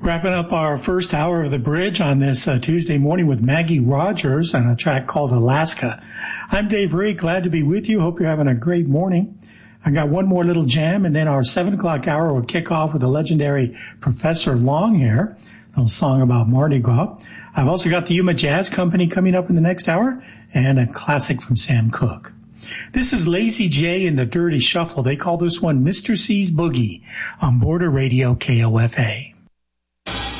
Wrapping up our first hour of the bridge on this Tuesday morning with Maggie Rogers on a track called Alaska. I'm Dave Ray, glad to be with you. Hope you're having a great morning. I got one more little jam, and then our 7 o'clock hour will kick off with the legendary Professor Longhair, a little song about Mardi Gras. I've also got the Yuma Jazz Company coming up in the next hour, and a classic from Sam Cooke. This is Lazy J and the Dirty Shuffle. They call this one Mr. C's Boogie on Border Radio KOFA.